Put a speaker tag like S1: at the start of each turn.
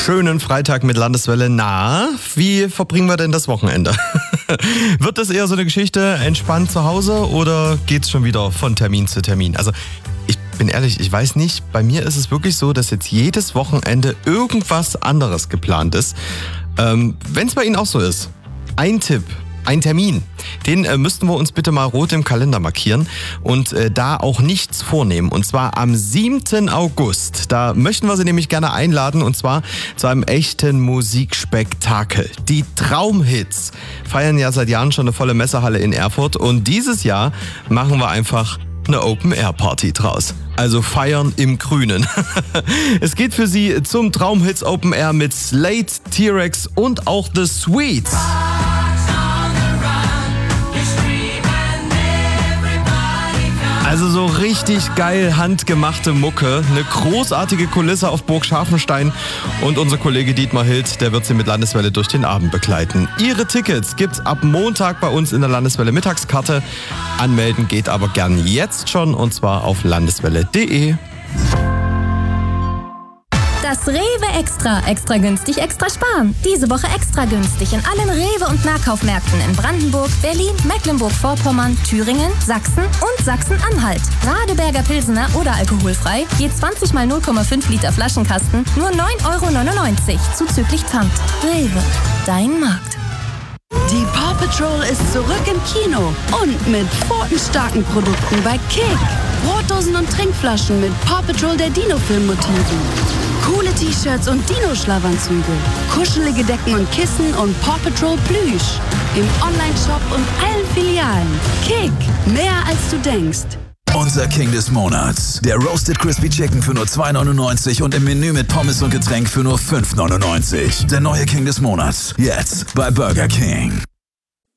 S1: schönen Freitag mit Landeswelle. Na, wie verbringen wir denn das Wochenende? Wird das eher so eine Geschichte, entspannt zu Hause, oder geht's schon wieder von Termin zu Termin? Also ich bin ehrlich, ich weiß nicht, bei mir ist es wirklich so, dass jetzt jedes Wochenende irgendwas anderes geplant ist. Wenn es bei Ihnen auch so ist, ein Tipp. Ein Termin, den müssten wir uns bitte mal rot im Kalender markieren und da auch nichts vornehmen. Und zwar am 7. August. Da möchten wir Sie nämlich gerne einladen, und zwar zu einem echten Musikspektakel. Die Traumhits feiern ja seit Jahren schon eine volle Messehalle in Erfurt, und dieses Jahr machen wir einfach eine Open-Air-Party draus. Also feiern im Grünen. Es geht für Sie zum Traumhits Open Air mit Slade, T-Rex und auch The Sweets. Also so richtig geil handgemachte Mucke, eine großartige Kulisse auf Burg Scharfenstein, und unser Kollege Dietmar Hild, der wird Sie mit Landeswelle durch den Abend begleiten. Ihre Tickets gibt's ab Montag bei uns in der Landeswelle Mittagskarte. Anmelden geht aber gern jetzt schon, und zwar auf landeswelle.de.
S2: Das Rewe Extra. Extra günstig, extra sparen. Diese Woche extra günstig in allen Rewe- und Nahkaufmärkten in Brandenburg, Berlin, Mecklenburg-Vorpommern, Thüringen, Sachsen und Sachsen-Anhalt. Radeberger Pilsener oder alkoholfrei, je 20 mal 0,5 Liter Flaschenkasten, nur 9,99 € zuzüglich Pfand. Rewe, dein Markt.
S3: Die Paw Patrol ist zurück im Kino und mit pfotenstarken Produkten bei Kick. Brotdosen und Trinkflaschen mit Paw Patrol der Dino-Film-Motiven. Coole T-Shirts und Dino-Schlafanzüge. Kuschelige Decken und Kissen und Paw Patrol Plüsch. Im Online-Shop und allen Filialen. Kick, mehr als du denkst.
S4: Unser King des Monats. Der Roasted Crispy Chicken für nur 2,99 € und im Menü mit Pommes und Getränk für nur 5,99 €. Der neue King des Monats. Jetzt bei Burger King.